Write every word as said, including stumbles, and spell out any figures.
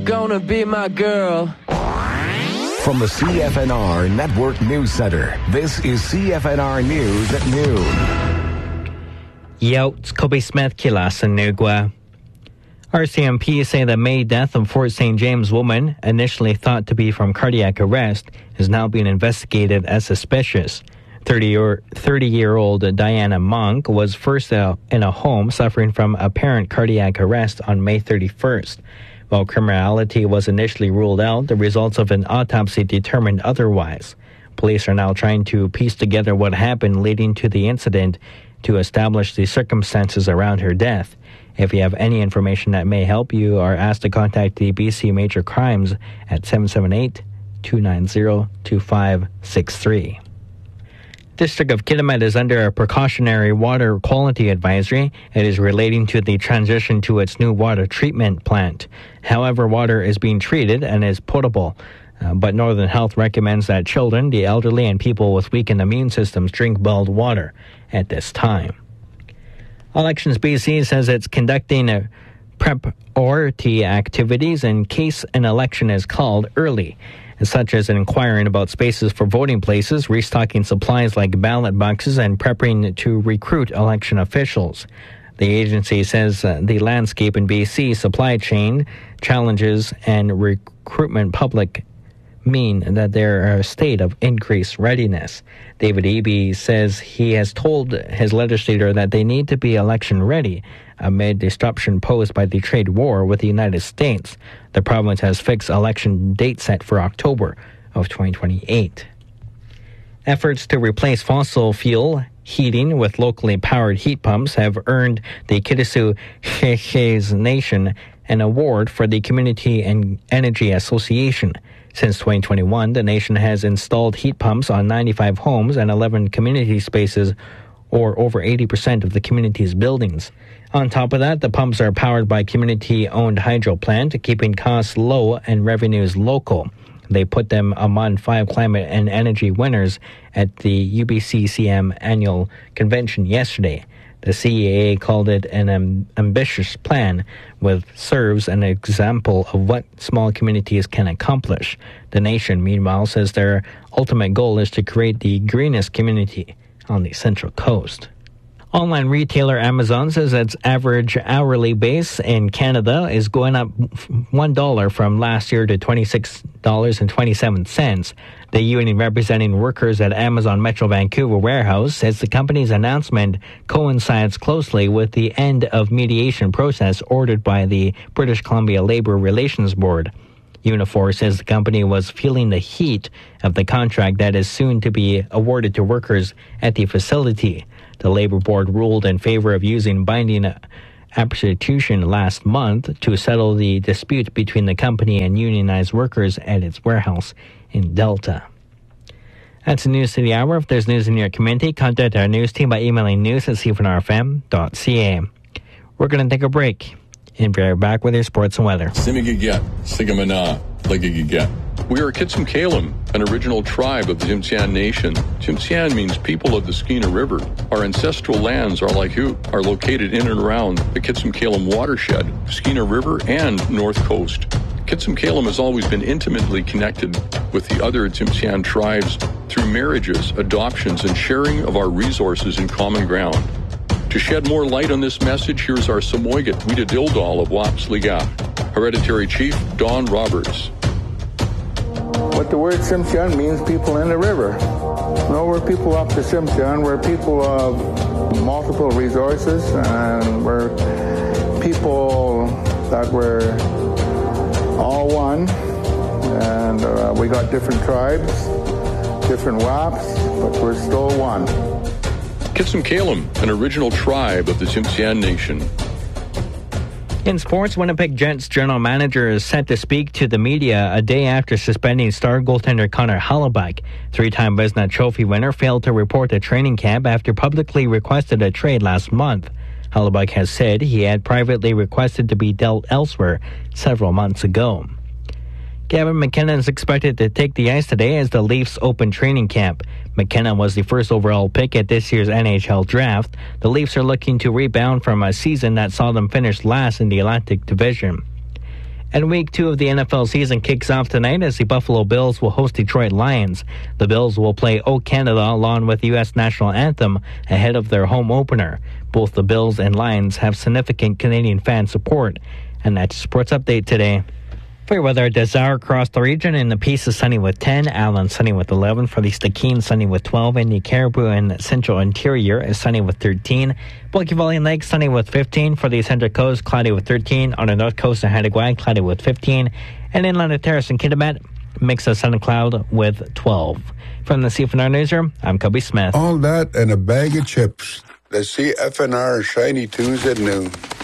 gonna be my girl. From the C F N R Network News Center, this is C F N R News at noon. Yo, it's Kobe Smith, Kilas and Nugwa. R C M P say the May death of Fort Saint James woman, initially thought to be from cardiac arrest, is now being investigated as suspicious. thirty-year-old Diana Monk was first uh, in a home suffering from apparent cardiac arrest on May thirty-first. While criminality was initially ruled out, the results of an autopsy determined otherwise. Police are now trying to piece together what happened leading to the incident to establish the circumstances around her death. If you have any information that may help, you are asked to contact the B C Major Crimes at seven seven eight, two nine zero, two five six three. District of Kitimat is under a precautionary water quality advisory. It is relating to the transition to its new water treatment plant. However, water is being treated and is potable. Uh, but Northern Health recommends that children, the elderly, and people with weakened immune systems drink bottled water at this time. Elections B C says it's conducting a priority activities in case an election is called early, such as inquiring about spaces for voting places, restocking supplies like ballot boxes, and prepping to recruit election officials. The agency says uh, the landscape in B C supply chain challenges and recruitment public mean that there are a state of increased readiness. David Eby says he has told his legislator that they need to be election ready amid disruption posed by the trade war with the United States. The province has fixed election date set for October of twenty twenty-eight. Efforts to replace fossil fuel heating with locally powered heat pumps have earned the Kitasoo Xexes Nation an award for the Community and Energy Association. Since twenty twenty-one, the nation has installed heat pumps on ninety-five homes and eleven community spaces, or over eighty percent of the community's buildings. On top of that, the pumps are powered by community-owned hydro plant, keeping costs low and revenues local. They put them among five climate and energy winners at the U B C C M annual convention yesterday. The C E A called it an um, ambitious plan, which serves an example of what small communities can accomplish. The nation, meanwhile, says their ultimate goal is to create the greenest community on the Central Coast. Online retailer Amazon says its average hourly base in Canada is going up one dollar from last year to twenty-six dollars and twenty-seven cents. The union representing workers at Amazon Metro Vancouver warehouse says the company's announcement coincides closely with the end of mediation process ordered by the British Columbia Labour Relations Board. Unifor says the company was feeling the heat of the contract that is soon to be awarded to workers at the facility. The Labour Board ruled in favor of using binding arbitration last month to settle the dispute between the company and unionized workers at its warehouse in Delta. That's the news to the hour. If there's news in your community, contact our news team by emailing news at c f n r f m dot c a. We're going to take a break and be right back with your sports and weather. Simigigat, Sigamana, Ligigigat. We are Kitsum Kalim, an original tribe of the Tsimshian Nation. Tsimshian means people of the Skeena River. Our ancestral lands are like who are located in and around the Kitsum Kalim watershed, Skeena River, and North Coast. Kitsum Kalim has always been intimately connected with the other Tsimshian tribes through marriages, adoptions, and sharing of our resources and common ground. To shed more light on this message, here's our Samoygat Wida Dildal of Wapsliga, Hereditary Chief Don Roberts. What the word Tsimshian means, people in the river. No, we're people up the Tsimshian. We're people of multiple resources, and we're people that we're all one. And uh, we got different tribes, different W A Ps, but we're still one. Kitsum Kalim, an original tribe of the Tsimshian Nation. In sports, Winnipeg Jets general manager is set to speak to the media a day after suspending star goaltender Connor Hellebuyck. Three-time Vezina Trophy winner failed to report at training camp after publicly requested a trade last month. Hellebuyck has said he had privately requested to be dealt elsewhere several months ago. Gavin McKenna is expected to take the ice today as the Leafs open training camp. McKenna was the first overall pick at this year's N H L draft. The Leafs are looking to rebound from a season that saw them finish last in the Atlantic Division. And week two of the N F L season kicks off tonight as the Buffalo Bills will host Detroit Lions. The Bills will play O Canada along with the U S national anthem ahead of their home opener. Both the Bills and Lions have significant Canadian fan support. And that's Sports Update today. For your weather, Desire across the region. In the Peace is sunny with ten. Allen sunny with eleven. For the Stikine, sunny with twelve. In the Caribou and Central Interior is sunny with thirteen. Bulky Valley and Lake sunny with fifteen. For the Central Coast, cloudy with thirteen. On the North Coast and Haida-Gwaii, cloudy with fifteen. And inland of Terrace and Kitimat, mix of sun and cloud with twelve. From the C F N R Newsroom, I'm Kobe Smith. All that and a bag of chips. The C F N R Shiny Tuesday at noon.